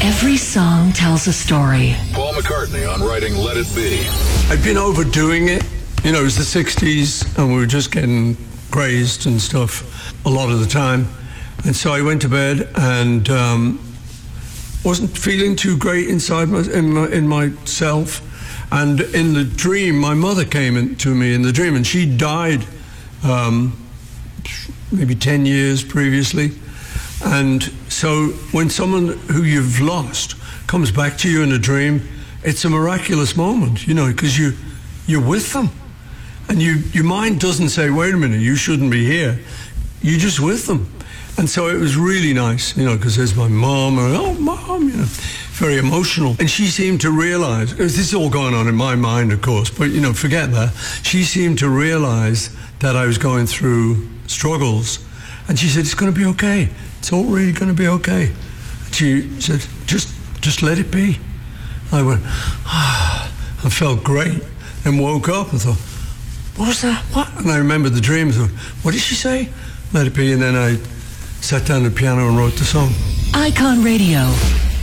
Every song tells a story. Paul McCartney on writing Let It Be. I'd been overdoing it. You know, it was the 60s and we were just getting crazed and stuff a lot of the time. And so I went to bed and wasn't feeling too great inside in myself. And in the dream, my mother came to me in the dream, and she died maybe 10 years previously. And so when someone who you've lost comes back to you in a dream, it's a miraculous moment, you know, because you're with them. And your mind doesn't say, wait a minute, you shouldn't be here. You're just with them. And so it was really nice, you know, because there's my mom, and oh, mom, you know, very emotional. And she seemed to realize, this is all going on in my mind, of course, but, you know, forget that. She seemed to realize that I was going through struggles. And she said, it's going to be okay. It's all really going to be okay. And she said, just let it be. I went, I felt great, and woke up and thought, what was that? What? And I remembered the dream. I thought, what did she say? Let it be. And then I sat down at the piano and wrote the song. Icon Radio.